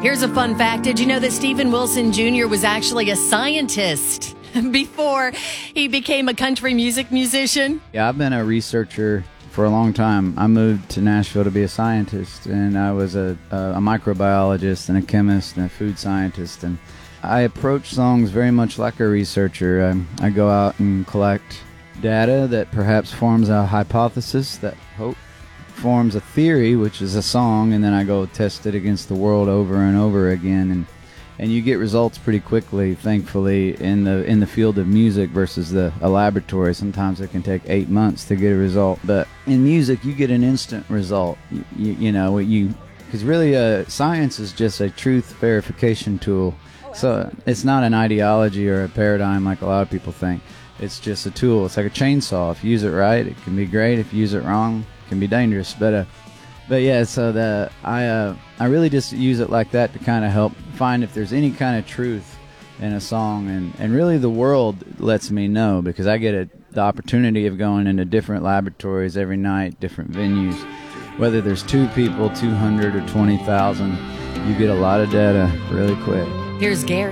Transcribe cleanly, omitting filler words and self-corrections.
Here's a fun fact. Did you know that Stephen Wilson Jr. was actually a scientist before he became a country music musician? Yeah, I've been a researcher for a long time. I moved to Nashville to be a scientist, and I was a microbiologist and a chemist and a food scientist. And I approach songs very much like a researcher. I go out and collect data that perhaps forms a hypothesis that forms a theory, which is a song, and then I go test it against the world over and over again, and you get results pretty quickly, thankfully, in the field of music versus a laboratory. Sometimes it can take 8 months to get a result, but in music you get an instant result. Because really science is just a truth verification tool. So it's not an ideology or a paradigm like a lot of people think. It's just a tool. It's like a chainsaw. If you use it right, it can be great. If you use it wrong, can be dangerous. But yeah, so I really just use it like that to kind of help find if there's any kind of truth in a song, and really the world lets me know, because I get the opportunity of going into different laboratories every night, different venues. Whether there's 2 people, 200, or 20,000, you get a lot of data really quick. Here's Gary.